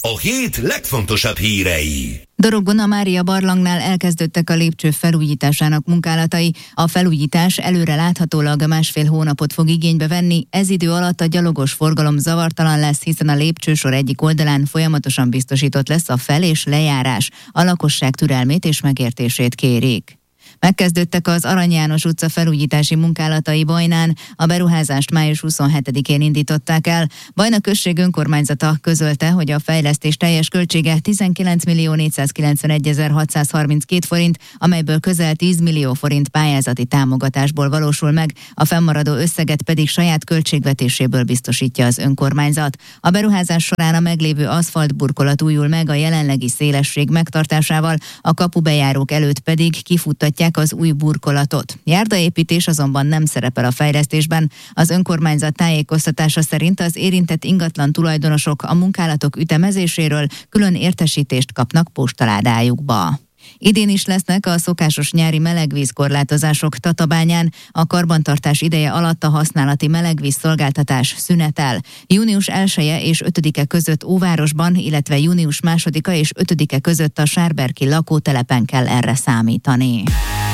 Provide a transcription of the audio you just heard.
a hét legfontosabb hírei. Dorogon a Mária barlangnál elkezdődtek a lépcső felújításának munkálatai. A felújítás előre láthatólag 1,5 hónapot fog igénybe venni, ez idő alatt a gyalogos forgalom zavartalan lesz, hiszen a lépcsősor egyik oldalán folyamatosan biztosított lesz a fel- és lejárás. A lakosság türelmét és megértését kérik. Megkezdődtek az Arany János utca felújítási munkálatai Bajnán, a beruházást május 27-én indították el. Bajna község önkormányzata közölte, hogy a fejlesztés teljes költsége 19.491.632 forint, amelyből közel 10 millió forint pályázati támogatásból valósul meg, a fennmaradó összeget pedig saját költségvetéséből biztosítja az önkormányzat. A beruházás során a meglévő aszfaltburkolat újul meg a jelenlegi szélesség megtartásával, a kapubejárók előtt pedig kifuttatják az új burkolatot. Járdaépítés azonban nem szerepel a fejlesztésben. Az önkormányzat tájékoztatása szerint az érintett ingatlan tulajdonosok a munkálatok ütemezéséről külön értesítést kapnak postaládájukba. Idén is lesznek a szokásos nyári melegvízkorlátozások Tatabányán. A karbantartás ideje alatt a használati melegvíz szolgáltatás szünetel. Június 1-e és 5-e között Óvárosban, illetve június 2-e és 5-e között a Sárberki lakótelepen kell erre számítani.